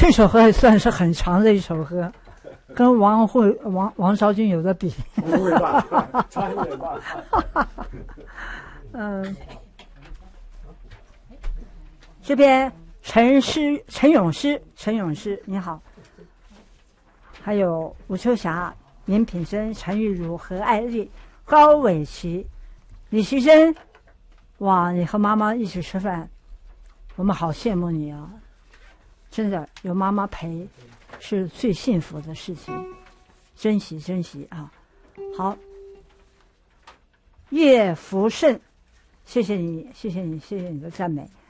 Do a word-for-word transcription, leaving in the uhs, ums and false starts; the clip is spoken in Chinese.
这首歌也算是很长的一首歌，跟王慧王王昭君有的比。 不会吧？差一点吧。 嗯，这边陈诗陈咏诗陈咏诗你好，还有吴秋霞、严品珍、陈玉茹、何爱丽、高伟琪、李习珍。哇，你和妈妈一起吃饭，我们好羡慕你啊！真的有妈妈陪是最幸福的事情，珍惜珍惜啊！好，叶福胜，谢谢你，谢谢你，谢谢你的赞美。